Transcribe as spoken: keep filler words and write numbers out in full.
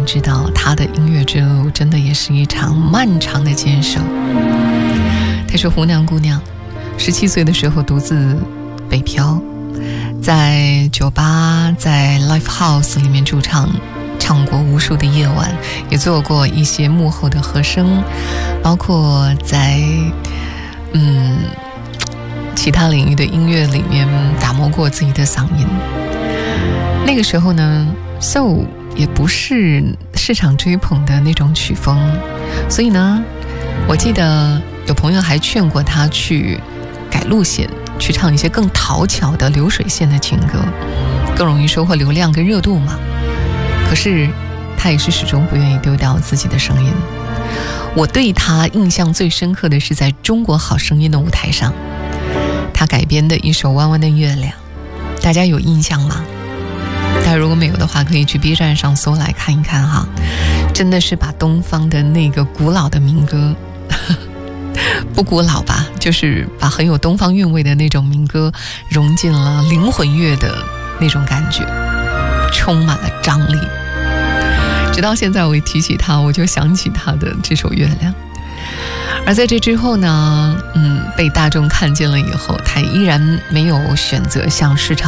知道他的音乐之路真的也是一场漫长的坚守。她是湖南姑娘，十七岁的时候独自北漂，在酒吧在 live house 里面驻唱，唱过无数的夜晚，也做过一些幕后的和声，包括在嗯其他领域的音乐里面打磨过自己的嗓音。那个时候呢 soul 也不是市场追捧的那种曲风，所以呢我记得有朋友还劝过他去改路线，去唱一些更讨巧的流水线的情歌，更容易收获流量跟热度嘛。可是他也是始终不愿意丢掉自己的声音。我对他印象最深刻的是在中国好声音的舞台上，他改编的一首《弯弯的月亮》，大家有印象吗？大家如果没有的话，可以去 B 站上搜来看一看哈。真的是把东方的那个古老的民歌不古老吧，就是把很有东方韵味的那种民歌融进了灵魂乐的那种感觉，充满了张力。直到现在我一提起他，我就想起他的这首《月亮》。而在这之后呢，嗯，被大众看见了以后，他依然没有选择向市场